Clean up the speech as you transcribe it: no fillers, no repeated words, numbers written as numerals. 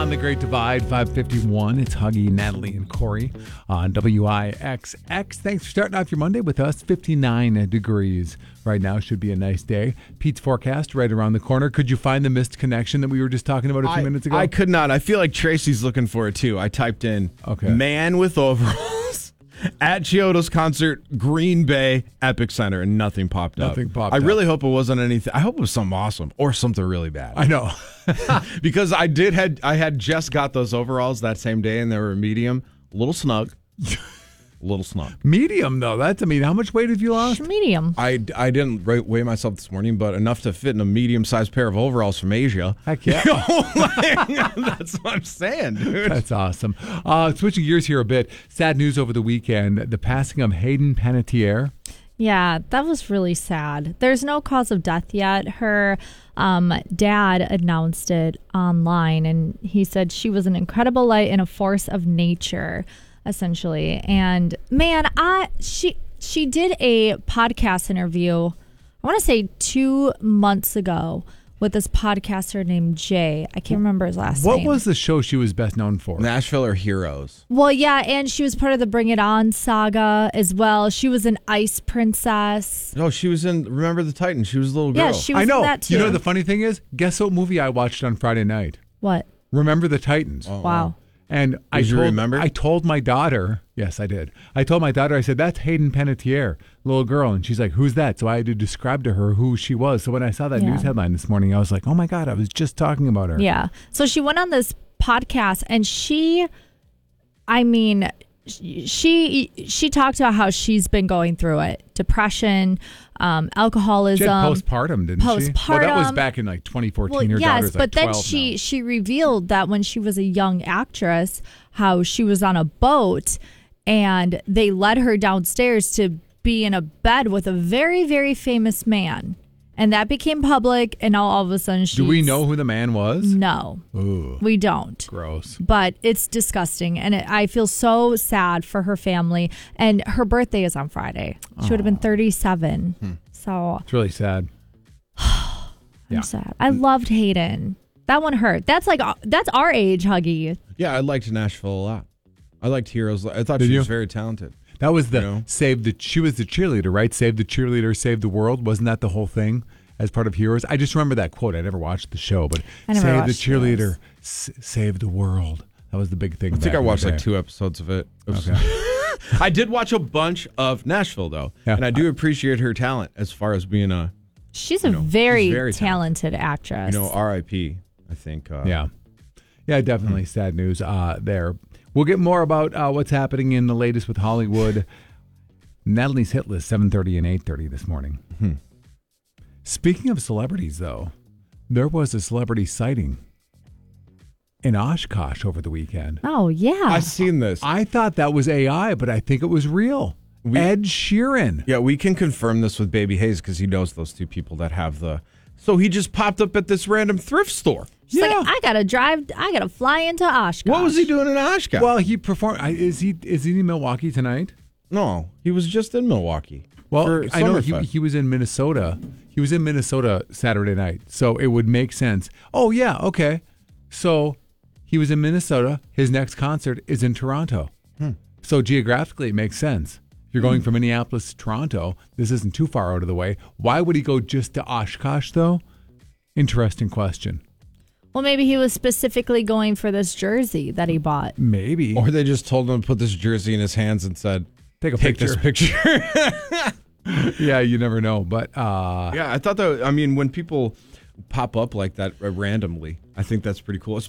on The Great Divide, 551. It's Huggy, Natalie, and Corey on WIXX. Thanks for starting off your Monday with us. 59 degrees right now. Should be a nice day. Pete's forecast right around the corner. Could you find the missed connection that we were just talking about a few minutes ago? I could not. I feel like Tracy's looking for it, too. I typed in man with overalls at Chiodo's concert, Green Bay, Epic Center, and nothing popped up. I really hope it wasn't anything. I hope it was something awesome or something really bad. I know. Because I had just got those overalls that same day, and they were medium, a little snug. Medium, though. How much weight have you lost? Medium. I didn't weigh myself this morning, but enough to fit in a medium-sized pair of overalls from Asia. Heck yeah. That's what I'm saying, dude. That's awesome. Switching gears here a bit. Sad news over the weekend. The passing of Hayden Panettiere. Yeah, that was really sad. There's no cause of death yet. Her dad announced it online, and he said she was an incredible light and a force of nature, essentially. And man, she did a podcast interview, I want to say 2 months ago, with this podcaster named Jay. I can't remember his last name. What was the show she was best known for? Nashville or Heroes? Well, yeah, and she was part of the Bring It On saga as well. She was an ice princess. No, she was in Remember the Titans. She was a little girl. Yeah, she was I know. in that too. You know, the funny thing is, guess what movie I watched on Friday night? What? Remember the Titans. Oh, Wow. And you remember? I told my daughter, yes, I did. I told my daughter, I said, that's Hayden Panettiere, little girl. And she's like, who's that? So I had to describe to her who she was. So when I saw that news headline this morning, I was like, oh my God, I was just talking about her. Yeah. So she went on this podcast, and she talked about how she's been going through it. Depression, alcoholism. She had postpartum, didn't she? Postpartum. Well, that was back in like 2014. Well, Her yes, daughter's but like then 12 she revealed that when she was a young actress, how she was on a boat and they led her downstairs to be in a bed with a very, very famous man. And that became public, and now all of a sudden Do we know who the man was? No. Ooh, we don't. gross. But it's disgusting, and I feel so sad for her family. And her birthday is on Friday. She would have been 37. So It's really sad. I'm sad. I loved Hayden. That one hurt. That's our age, Huggy. Yeah, I liked Nashville a lot. I liked Heroes. I thought Did she you? was very talented. That was she was the cheerleader, right? Save the cheerleader, save the world. Wasn't that the whole thing as part of Heroes? I just remember that quote. I never watched the show, but save the cheerleader, save the world. That was the big thing. I think I watched like 2 episodes of it. Okay. I did watch a bunch of Nashville, though, and I do appreciate her talent as far as being she's a very talented actress. R.I.P. I think. Yeah, definitely sad news there. We'll get more about what's happening in the latest with Hollywood. Natalie's hit list, 7:30 and 8:30 this morning. Speaking of celebrities, though, there was a celebrity sighting in Oshkosh over the weekend. Oh, yeah. I've seen this. I thought that was AI, but I think it was real. Ed Sheeran. Yeah, we can confirm this with Baby Hayes because he knows those two people that have the... So he just popped up at this random thrift store. She's like, I gotta fly into Oshkosh. What was he doing in Oshkosh? Well, he performed. Is he in Milwaukee tonight? No, he was just in Milwaukee. Well, I know he was in Minnesota. He was in Minnesota Saturday night, so it would make sense. Oh yeah, okay. So he was in Minnesota. His next concert is in Toronto. So geographically, it makes sense. If you're going from Minneapolis to Toronto, this isn't too far out of the way. Why would he go just to Oshkosh, though? Interesting question. Well, maybe he was specifically going for this jersey that he bought. Maybe. Or they just told him to put this jersey in his hands and said, Take this picture. Yeah, you never know. But yeah, I thought that, when people pop up like that randomly, I think that's pretty cool.